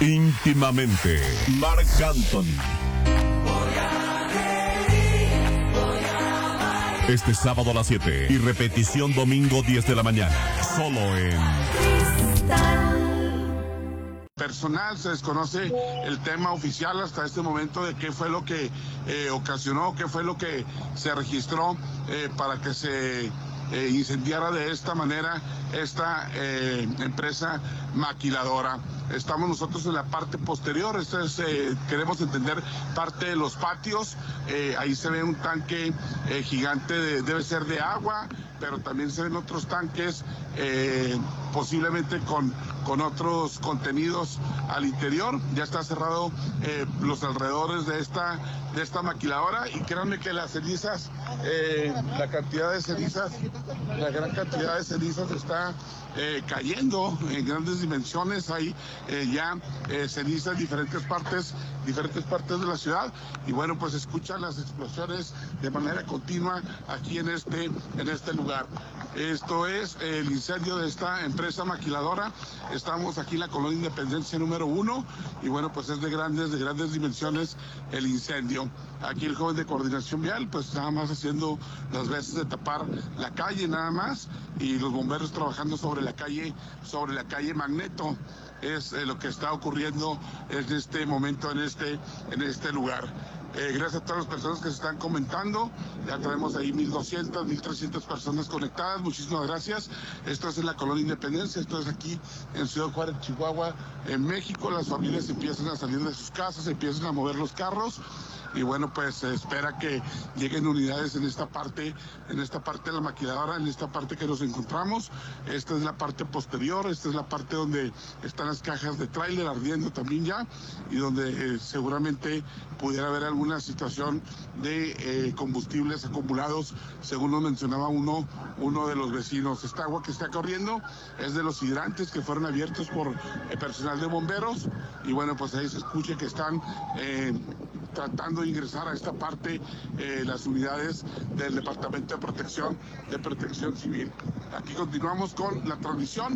Íntimamente, Marc Anthony. Este sábado a las 7 y repetición domingo 10 de la mañana. Solo en Personal, se desconoce el tema oficial hasta este momento de qué fue lo que ocasionó, qué fue lo que se registró para que se incendiara de esta manera esta empresa maquiladora. Estamos nosotros en la parte posterior, queremos entender parte de los patios, ahí se ve un tanque gigante, debe ser de agua, pero también se ven otros tanques posiblemente con otros contenidos al interior. Ya está cerrado los alrededores de esta maquiladora, y créanme que las cenizas, la gran cantidad de cenizas está cayendo en grandes dimensiones. Hay ya cenizas en diferentes partes de la ciudad, y bueno, pues escuchan las explosiones de manera continua aquí en este lugar. Esto es el incendio de esta empresa maquiladora. Estamos aquí en la Colonia Independencia número 1, y bueno, pues es de grandes dimensiones el incendio. Aquí el joven de coordinación vial, pues nada más haciendo las veces de tapar la calle nada más, y los bomberos trabajando sobre la calle Magneto. Es lo que está ocurriendo en este momento en este lugar. Gracias a todas las personas que se están comentando. Ya tenemos ahí 1,200, 1,300 personas conectadas. Muchísimas gracias. Esto es en la Colonia Independencia, esto es aquí en Ciudad Juárez, Chihuahua, en México. Las familias empiezan a salir de sus casas, empiezan a mover los carros. Y bueno, pues se espera que lleguen unidades en esta parte de la maquiladora, en esta parte que nos encontramos. Esta es la parte posterior, esta es la parte donde están las cajas de tráiler ardiendo también ya, y donde seguramente pudiera haber alguna situación de combustibles acumulados, según nos mencionaba uno de los vecinos. Esta agua que está corriendo es de los hidrantes que fueron abiertos por el personal de bomberos, y bueno, pues ahí se escucha que están tratando de ingresar a esta parte las unidades del Departamento de Protección Civil. Aquí continuamos con la transmisión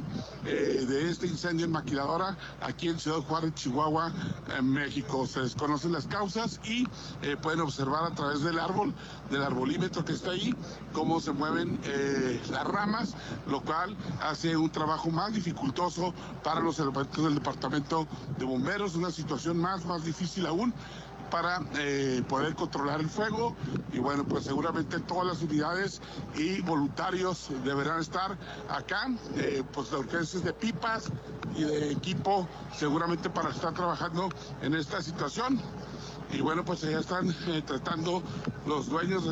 de este incendio en maquiladora aquí en Ciudad Juárez, Chihuahua, en México. Se desconocen las causas y pueden observar a través del arbolímetro que está ahí, cómo se mueven las ramas, lo cual hace un trabajo más dificultoso para los elementos del Departamento de Bomberos, una situación más difícil aún para poder controlar el fuego. Y bueno, pues seguramente todas las unidades y voluntarios deberán estar acá, pues de urgencias de pipas y de equipo, seguramente para estar trabajando en esta situación. Y bueno, pues ya están tratando los dueños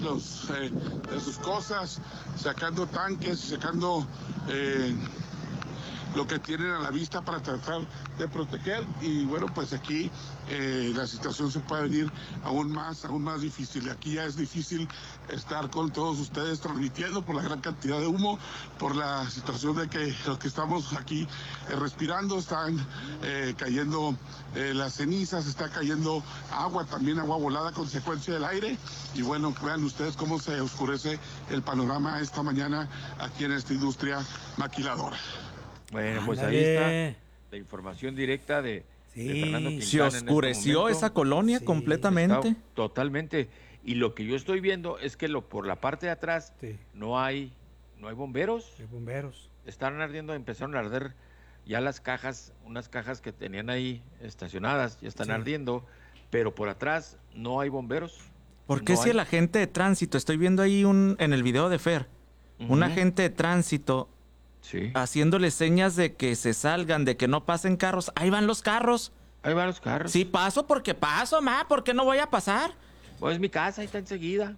de sus cosas, sacando tanques, sacando lo que tienen a la vista para tratar de proteger. Y bueno, pues aquí la situación se puede venir aún más difícil. Aquí ya es difícil estar con todos ustedes transmitiendo por la gran cantidad de humo, por la situación de que lo que estamos aquí respirando, están cayendo las cenizas, está cayendo agua, también agua volada, consecuencia del aire. Y bueno, vean ustedes cómo se oscurece el panorama esta mañana aquí en esta industria maquiladora. Bueno, pues ahí está la información directa de Fernando Quintana. Se oscureció esa colonia completamente. Totalmente. Y lo que yo estoy viendo es que por la parte de atrás no hay bomberos. Hay bomberos. Están ardiendo, empezaron a arder ya las cajas, unas cajas que tenían ahí estacionadas, ya están ardiendo, pero por atrás no hay bomberos. ¿Por qué si el agente de tránsito, estoy viendo ahí en el video de Fer, un agente de tránsito haciéndole señas de que se salgan, de que no pasen carros? Ahí van los carros. Ahí van los carros. Sí, paso porque paso, ¿por qué no voy a pasar? Pues mi casa ahí está enseguida.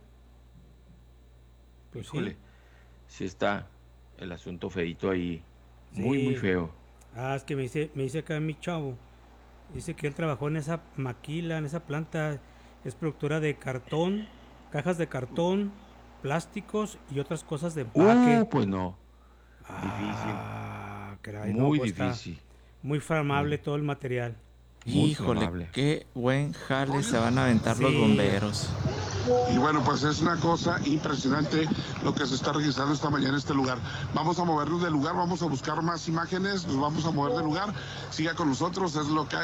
Pues híjole, sí está el asunto feito ahí, muy feo. Es que me dice acá mi chavo, dice que él trabajó en esa maquila, en esa planta, es productora de cartón, cajas de cartón, plásticos y otras cosas de empaque. Pues no. Difícil. Caray, muy difícil. Muy flamable todo el material. Híjole, qué buen jale se van a aventar los bomberos. Y bueno, pues es una cosa impresionante lo que se está registrando esta mañana en este lugar. Vamos a movernos del lugar, vamos a buscar más imágenes, nos vamos a mover del lugar. Siga con nosotros, es lo que hay.